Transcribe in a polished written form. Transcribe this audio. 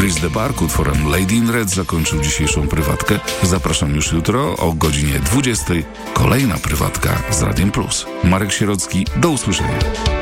Chris DeBark utworem Lady in Red zakończył dzisiejszą prywatkę. Zapraszam już jutro o godzinie 20. Kolejna prywatka z Radiem Plus. Marek Sierocki, do usłyszenia.